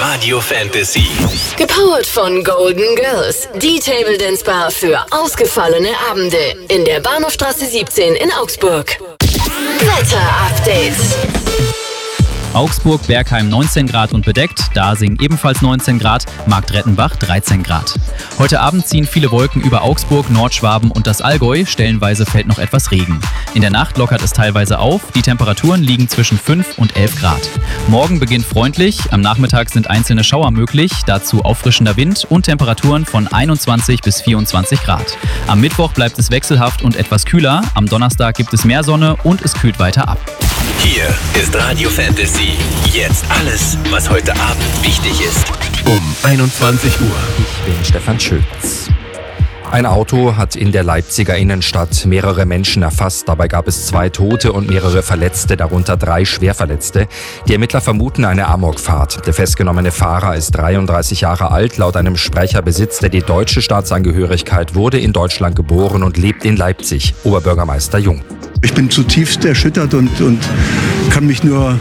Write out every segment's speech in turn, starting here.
Radio Fantasy. Gepowert von Golden Girls, die Table Dance Bar für ausgefallene Abende in der Bahnhofstraße 17 in Augsburg. Wetter-Update. Augsburg-Bergheim 19 Grad und bedeckt, Dasing ebenfalls 19 Grad, Marktrettenbach 13 Grad. Heute Abend ziehen viele Wolken über Augsburg, Nordschwaben und das Allgäu, stellenweise fällt noch etwas Regen. In der Nacht lockert es teilweise auf, die Temperaturen liegen zwischen 5 und 11 Grad. Morgen beginnt freundlich, am Nachmittag sind einzelne Schauer möglich, dazu auffrischender Wind und Temperaturen von 21 bis 24 Grad. Am Mittwoch bleibt es wechselhaft und etwas kühler, am Donnerstag gibt es mehr Sonne und es kühlt weiter ab. Hier ist Radio Fantasy. Jetzt alles, was heute Abend wichtig ist. Um 21 Uhr. Ich bin Stefan Schütz. Ein Auto hat in der Leipziger Innenstadt mehrere Menschen erfasst. Dabei gab es 2 Tote und mehrere Verletzte, darunter 3 Schwerverletzte. Die Ermittler vermuten eine Amokfahrt. Der festgenommene Fahrer ist 33 Jahre alt. Laut einem Sprecher besitzt er die deutsche Staatsangehörigkeit, wurde in Deutschland geboren und lebt in Leipzig. Oberbürgermeister Jung. Ich bin zutiefst erschüttert und kann mich nur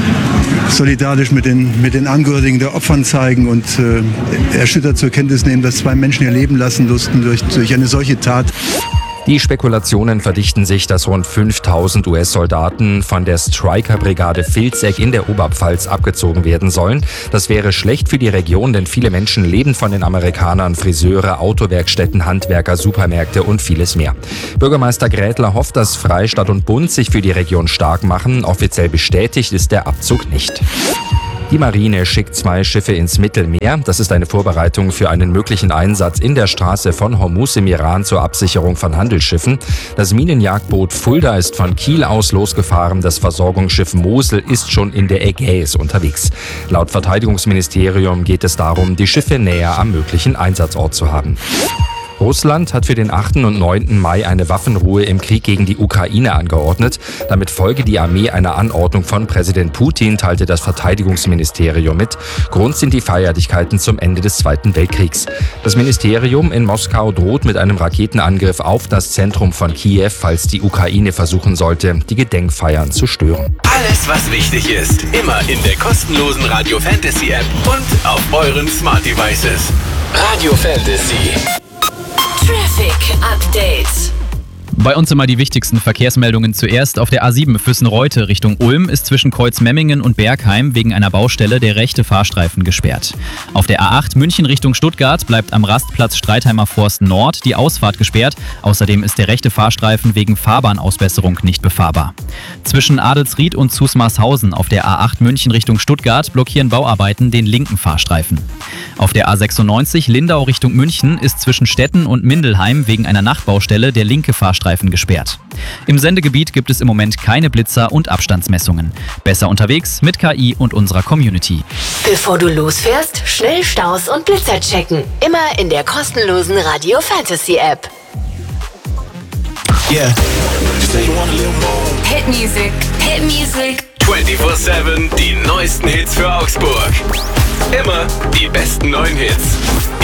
solidarisch mit den Angehörigen der Opfern zeigen und erschüttert zur Kenntnis nehmen, dass 2 Menschen ihr Leben lassen mussten durch eine solche Tat. Die Spekulationen verdichten sich, dass rund 5000 US-Soldaten von der Stryker-Brigade Vilseck in der Oberpfalz abgezogen werden sollen. Das wäre schlecht für die Region, denn viele Menschen leben von den Amerikanern, Friseure, Autowerkstätten, Handwerker, Supermärkte und vieles mehr. Bürgermeister Grätler hofft, dass Freistaat und Bund sich für die Region stark machen. Offiziell bestätigt ist der Abzug nicht. Die Marine schickt 2 Schiffe ins Mittelmeer. Das ist eine Vorbereitung für einen möglichen Einsatz in der Straße von Hormuz im Iran zur Absicherung von Handelsschiffen. Das Minenjagdboot Fulda ist von Kiel aus losgefahren. Das Versorgungsschiff Mosel ist schon in der Ägäis unterwegs. Laut Verteidigungsministerium geht es darum, die Schiffe näher am möglichen Einsatzort zu haben. Russland hat für den 8. und 9. Mai eine Waffenruhe im Krieg gegen die Ukraine angeordnet. Damit folge die Armee einer Anordnung von Präsident Putin, teilte das Verteidigungsministerium mit. Grund sind die Feierlichkeiten zum Ende des Zweiten Weltkriegs. Das Ministerium in Moskau droht mit einem Raketenangriff auf das Zentrum von Kiew, falls die Ukraine versuchen sollte, die Gedenkfeiern zu stören. Alles, was wichtig ist, immer in der kostenlosen Radio Fantasy App und auf euren Smart Devices. Radio Fantasy. Traffic Update. Bei uns immer die wichtigsten Verkehrsmeldungen zuerst. Auf der A7 Füssen-Reute Richtung Ulm ist zwischen Kreuzmemmingen und Bergheim wegen einer Baustelle der rechte Fahrstreifen gesperrt. Auf der A8 München Richtung Stuttgart bleibt am Rastplatz Streitheimer Forst Nord die Ausfahrt gesperrt. Außerdem ist der rechte Fahrstreifen wegen Fahrbahnausbesserung nicht befahrbar. Zwischen Adelsried und Zusmarshausen auf der A8 München Richtung Stuttgart blockieren Bauarbeiten den linken Fahrstreifen. Auf der A96 Lindau Richtung München ist zwischen Stetten und Mindelheim wegen einer Nachtbaustelle der linke Fahrstreifen gesperrt. Im Sendegebiet gibt es im Moment keine Blitzer und Abstandsmessungen. Besser unterwegs mit KI und unserer Community. Bevor du losfährst, schnell Staus und Blitzer checken. Immer in der kostenlosen Radio Fantasy App. Yeah. Hit Music. Hit Music. 24/7 die neuesten Hits für Augsburg. Immer die besten neuen Hits.